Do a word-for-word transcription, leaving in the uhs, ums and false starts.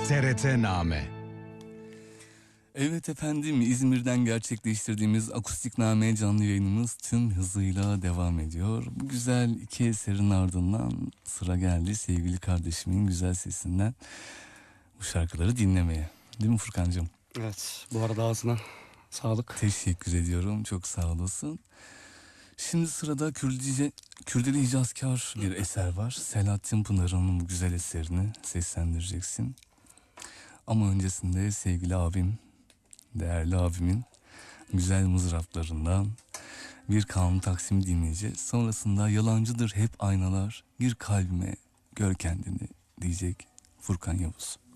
T R T-name. Evet efendim, İzmir'den gerçekleştirdiğimiz Akustikname canlı yayınımız tüm hızıyla devam ediyor. Bu güzel iki eserin ardından sıra geldi sevgili kardeşimin güzel sesinden bu şarkıları dinlemeye. Değil mi Furkancığım? Evet, bu arada ağzına sağlık. Teşekkür ediyorum, çok sağ olasın. Şimdi sırada Kürdüce, Kürdili Hicazkar bir eser var. Selahattin Pınar'ın bu güzel eserini seslendireceksin. Ama öncesinde sevgili abim, değerli abimin güzel mızraplarından bir Kanun Taksim'i dinleyeceğiz. Sonrasında yalancıdır hep aynalar, gir kalbime gör kendini diyecek Furkan Yavuz.